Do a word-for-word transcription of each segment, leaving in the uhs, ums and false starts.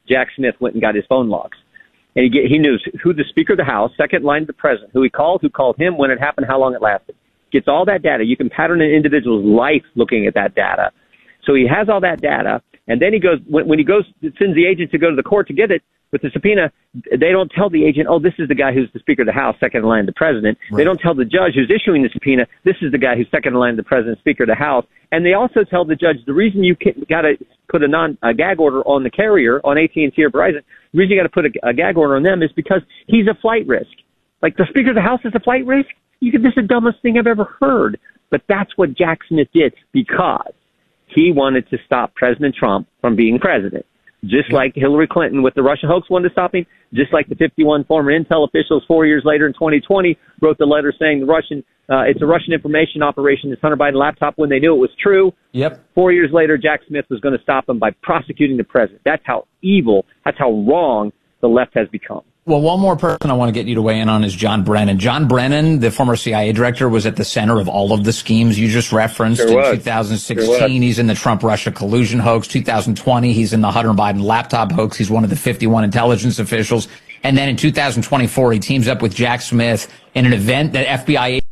Jack Smith went and got his phone logs. And he, get, he knew who the Speaker of the House, second line of the President, who he called, who called him, when it happened, how long it lasted. Gets all that data. You can pattern an individual's life looking at that data. So he has all that data, and then he goes, when, when he goes, sends the agent to go to the court to get it with the subpoena, they don't tell the agent, oh, this is the guy who's the Speaker of the House, second in line of the President. Right. They don't tell the judge who's issuing the subpoena, this is the guy who's second in line of the President, Speaker of the House. And they also tell the judge the reason you got to put a non a gag order on the carrier, on A T and T or Verizon, the reason you got to put a, a gag order on them is because he's a flight risk. Like, the Speaker of the House is a flight risk? You could, this is the dumbest thing I've ever heard. But that's what Jack Smith did, because he wanted to stop President Trump from being president. Just like Hillary Clinton with the Russia hoax wanted to stop him, just like the fifty-one former intel officials four years later in twenty twenty wrote the letter saying the Russian, uh, it's a Russian information operation, this Hunter Biden laptop, when they knew it was true. Yep. Four years later, Jack Smith was going to stop him by prosecuting the president. That's how evil, that's how wrong the left has become. Well, one more person I want to get you to weigh in on is John Brennan. John Brennan, the former C I A director, was at the center of all of the schemes you just referenced. Sure in two thousand sixteen, sure he's in the Trump-Russia collusion hoax. two thousand twenty, he's in the Hunter Biden laptop hoax. He's one of the fifty-one intelligence officials. And then in two thousand twenty-four, he teams up with Jack Smith in an event that F B I...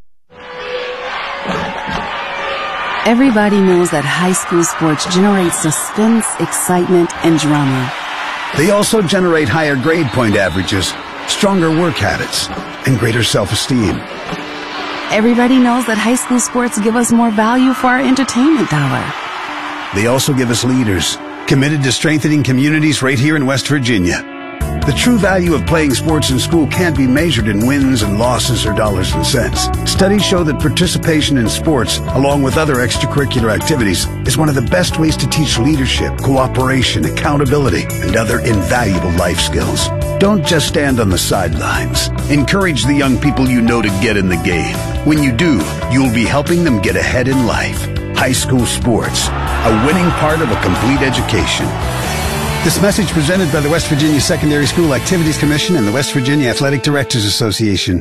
Everybody knows that high school sports generate suspense, excitement, and drama. They also generate higher grade point averages, stronger work habits, and greater self-esteem. Everybody knows that high school sports give us more value for our entertainment dollar. They also give us leaders, committed to strengthening communities right here in West Virginia. The true value of playing sports in school can't be measured in wins and losses or dollars and cents. Studies show that participation in sports, along with other extracurricular activities, is one of the best ways to teach leadership, cooperation, accountability, and other invaluable life skills. Don't just stand on the sidelines. Encourage the young people you know to get in the game. When you do, you'll be helping them get ahead in life. High school sports, a winning part of a complete education. This message presented by the West Virginia Secondary School Activities Commission and the West Virginia Athletic Directors Association.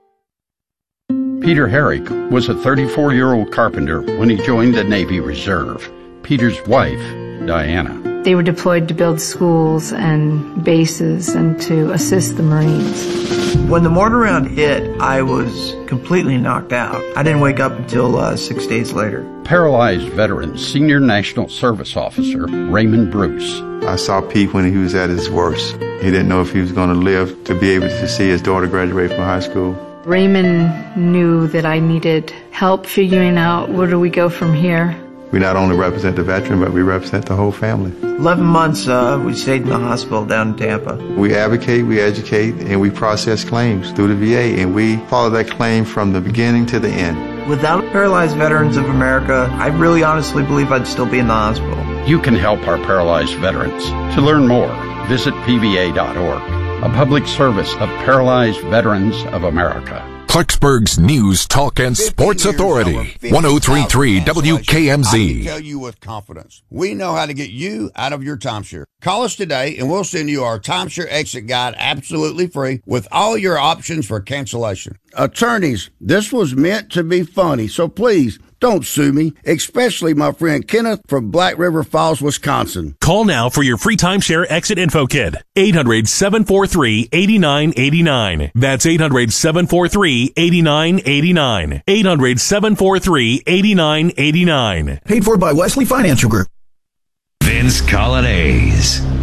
Peter Herrick was a thirty-four-year-old carpenter when he joined the Navy Reserve. Peter's wife, Diana. They were deployed to build schools and bases and to assist the Marines. When the mortar round hit, I was completely knocked out. I didn't wake up until uh, six days later. Paralyzed veteran, Senior National Service Officer Raymond Bruce. I saw Pete when he was at his worst. He didn't know if he was going to live to be able to see his daughter graduate from high school. Raymond knew that I needed help figuring out where do we go from here. We not only represent the veteran, but we represent the whole family. Eleven months uh, we stayed in the hospital down in Tampa. We advocate, we educate, and we process claims through the V A, and we follow that claim from the beginning to the end. Without Paralyzed Veterans of America, I really honestly believe I'd still be in the hospital. You can help our paralyzed veterans. To learn more, visit P V A dot org, a public service of Paralyzed Veterans of America. Clarksburg's News, Talk, and Sports Authority, one oh three point three W K M Z. I can tell you with confidence, we know how to get you out of your timeshare. Call us today and we'll send you our timeshare exit guide absolutely free with all your options for cancellation. Attorneys, this was meant to be funny, so please don't sue me, especially my friend Kenneth from Black River Falls, Wisconsin. Call now for your free timeshare exit info kit. eight hundred, seven four three, eight nine eight nine. That's eight hundred, seven four three, eight nine eight nine. eight hundred, seven four three, eight nine eight nine. Paid for by Wesley Financial Group. Vince Colonnese.